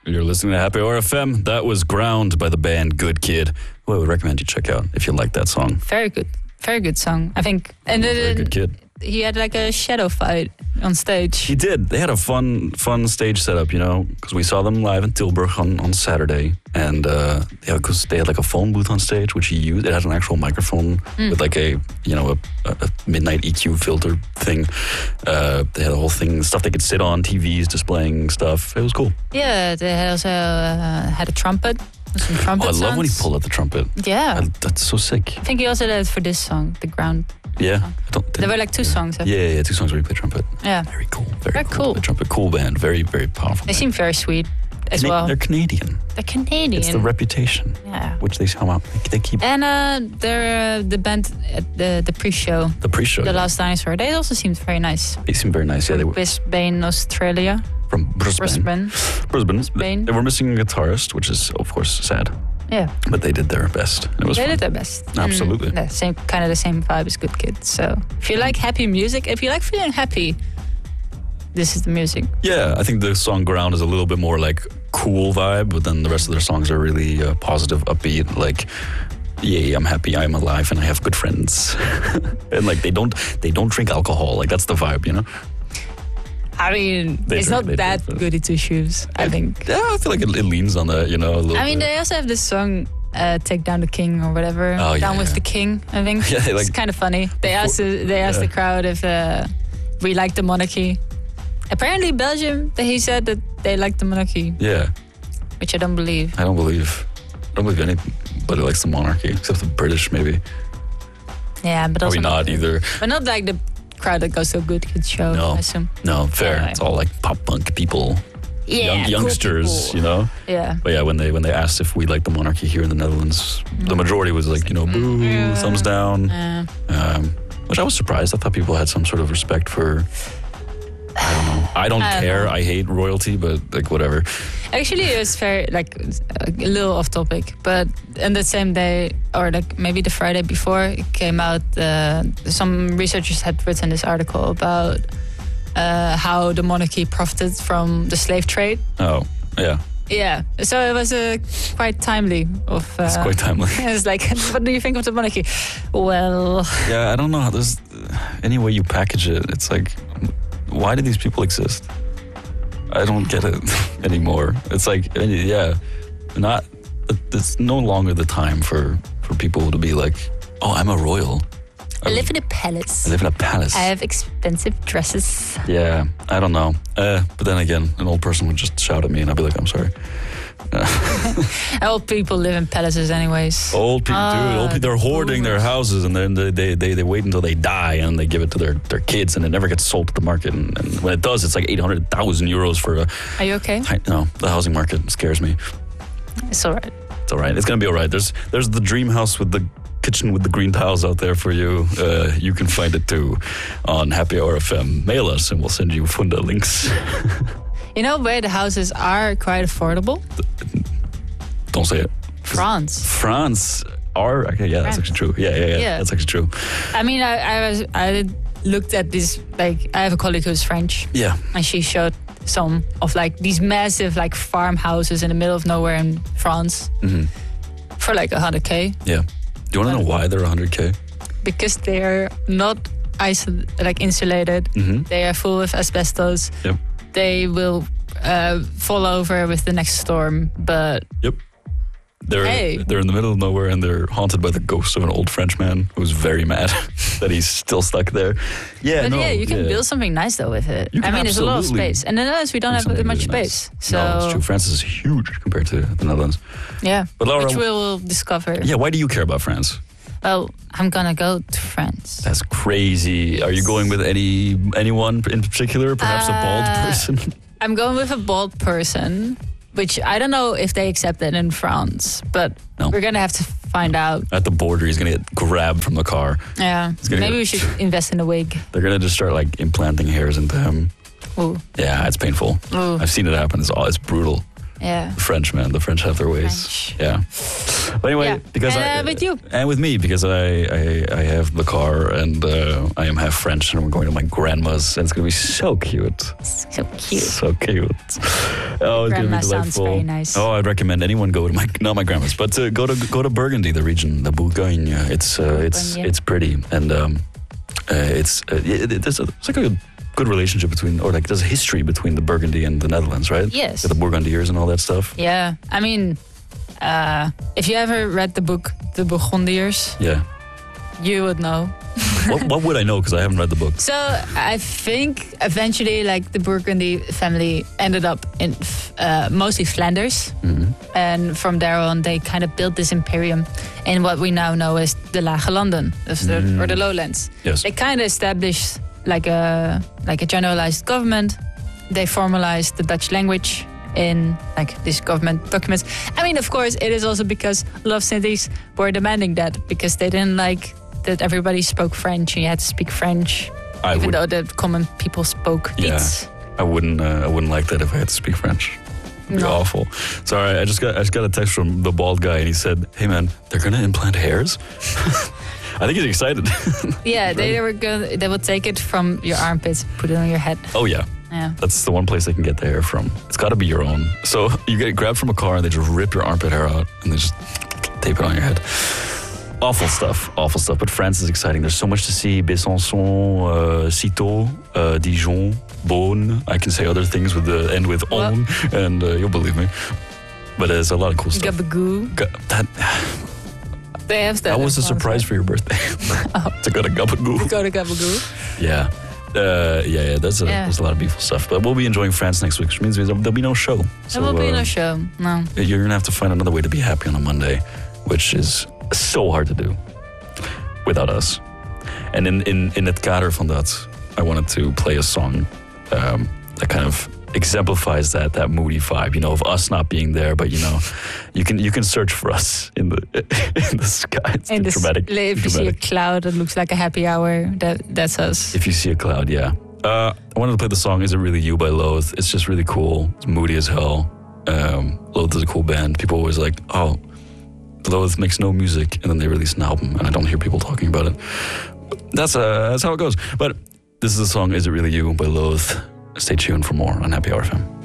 You're listening to Happy Hour FM. That was Ground by the band Good Kid, who I would recommend you check out if you like that song. Very good song, I think. And Very good kid. He had like a shadow fight on stage. He did. They had a fun stage setup, because we saw them live in Tilburg on Saturday, and because they had like a phone booth on stage, which he used. It had an actual microphone with like a midnight EQ filter thing. They had a whole thing, stuff they could sit on, TVs displaying stuff. It was cool. Yeah, they also had a trumpet. Some trumpet I love when he sounds. pulled out the trumpet. Yeah. That's so sick. I think he also did it for this song, The Ground. Yeah. There were like two songs. Yeah, 2 songs where he played trumpet. Yeah. Very cool. Very cool. The trumpet, cool band. Very, very powerful. They seem very sweet as well. They're Canadian. They're Canadian. It's the reputation. Yeah. Which they keep. And they're the band at the pre-show. The pre-show. The Last Dinosaur. They also seemed very nice. They seem very nice. Yeah, they were Brisbane, Australia. from Brisbane. Brisbane. They were missing a guitarist, which is of course sad. Yeah. But they did their best. It was They fun. did their best. Absolutely. The same vibe as Good Kid. So if you like happy music, if you like feeling happy, this is the music. Yeah, I think the song Ground is a little bit more like cool vibe, but then the rest of their songs are really positive, upbeat, like yay, I'm happy, I'm alive, and I have good friends. And like they don't drink alcohol. Like that's the vibe, I mean, it's not that goody two shoes, I think. Yeah, I feel like it leans on that, a little I mean, bit. they also have this song, Take Down the King or whatever. Oh, Down with yeah. the King, I think. Yeah, it's kind of funny. They asked the crowd if we like the monarchy. Apparently, Belgium, he said that they like the monarchy, Yeah, which I don't believe. I don't believe anybody likes the monarchy, except the British, maybe. Yeah, but also Probably not either. But not like the crowd that goes to a Good Kid show, No. I assume. No, fair. Anyway. It's all like pop punk people, Yeah, youngsters, cool Yeah. But yeah, when they asked if we like the monarchy here in the Netherlands, the majority was like, boo, thumbs down. Which I was surprised. I thought people had some sort of respect for. I don't know. I don't care. know. I hate royalty, but like whatever. Actually, it was very, like, a little off topic, but on the same day, or like maybe the Friday before, it came out, some researchers had written this article about how the monarchy profited from the slave trade. Oh, yeah. Yeah, so it was quite timely. It's quite timely. It's like, what do you think of the monarchy? Well, Yeah, I don't know how there's any way you package it. It's like, why do these people exist? I don't get it anymore. It's like, it's no longer the time for people to be like, oh, I'm a royal. I live in a palace. I live in a palace. I have expensive dresses. Yeah, I don't know. But then again, an old person would just shout at me and I'd be like, I'm sorry. Old people live in palaces anyways. Old people do. They're hoarding their houses and then they wait until they die and they give it to their kids and it never gets sold to the market. And when it does, it's like 800,000 euros for a... Are you okay? No, the housing market scares me. It's all right. It's all right. It's going to be all right. There's the dream house with the kitchen with the green tiles out there for you. You can find it too on Happy Hour FM. Mail us and we'll send you Funda links. You know where the houses are quite affordable? Don't say it. France. Okay, yeah, that's actually true. Yeah. That's actually true. I mean, I looked at this, like, I have a colleague who's French. Yeah. And she showed some of like these massive like farmhouses in the middle of nowhere in France for like 100K. Yeah. Do you want to know why they're 100K? Because they're not insulated. They are full of asbestos. Yep. They will fall over with the next storm, but Yep. They're in the middle of nowhere and they're haunted by the ghost of an old French man who's very mad that he's still stuck there. Yeah, you can build something nice though with it. You can there's a lot of absolutely space. And in the Netherlands, we don't have something much really space. nice. So No, it's true. France is huge compared to the Netherlands. Yeah, But Laura, which we'll discover. Yeah, why do you care about France? Well, I'm gonna go to France. That's crazy. Are you going with anyone in particular? Perhaps a bald person? I'm going with a bald person, which I don't know if they accept it in France, but we're gonna have to find out. At the border, he's going to get grabbed from the car. Yeah, maybe we should invest in a wig. They're going to just start like implanting hairs into him. Ooh. Yeah, it's painful. Ooh. I've seen it happen. It's brutal. Yeah. The French have their ways. French. Yeah. But anyway, because with you. And with me, because I have the car and I am half French and we're going to my grandma's and it's going to be so cute. So cute. So cute. Oh, it's going to be Grandma sounds delightful. very nice. Oh, I'd recommend anyone go to not my grandma's, but go to Burgundy, the region, the Bourgogne. It's pretty and there's like a good relationship between, or like there's a history between the Burgundy and the Netherlands, right? Yes. The Burgundiers and all that stuff. Yeah, I mean, if you ever read the book The Burgundiers, Yeah. you would know. What would I know? Because I haven't read the book. So I think eventually, like, the Burgundy family ended up in mostly Flanders, and from there on, they kind of built this imperium in what we now know as the Lage Landen, or the Lowlands. Yes. They kind of established like a generalized government. They formalized the Dutch language in like these government documents. I mean, of course, it is also because a lot of cities were demanding that because they didn't like that everybody spoke French and you had to speak French, even though the common people spoke iets. I wouldn't like that if I had to speak French. It'd be awful. Sorry, I just got a text from the bald guy and he said, "Hey man, they're gonna implant hairs." I think he's excited. Yeah, they will take it from your armpits, put it on your head. Oh yeah. Yeah. That's the one place they can get the hair from. It's got to be your own. So you get grabbed from a car and they just rip your armpit hair out and they just tape it on your head. Awful stuff. But France is exciting. There's so much to see. Besançon, Citeaux, Dijon, Beaune. I can say other things with the end with on, and you'll believe me. But there's a lot of cool stuff. Gabagoo. They have that. That was a surprise for your birthday. To go to Gabagoo. Go to Gabagoo. Yeah. There's a lot of beautiful stuff. But we'll be enjoying France next week, which means there'll be no show. So, there will be no show. No. You're going to have to find another way to be happy on a Monday, which is so hard to do without us. And in het kader van dat, I wanted to play a song that kind of exemplifies that moody vibe, you know, of us not being there, but you know, you can search for us in the sky. It's dramatic. If you see a cloud that looks like a happy hour, that's us. If you see a cloud, yeah. I wanted to play the song "Is It Really You" by Loathe. It's just really cool. It's moody as hell. Loathe is a cool band. People always like, oh, Loathe makes no music, and then they release an album, and I don't hear people talking about it. That's how it goes. But this is the song "Is It Really You" by Loathe. Stay tuned for more on Happy Hour FM.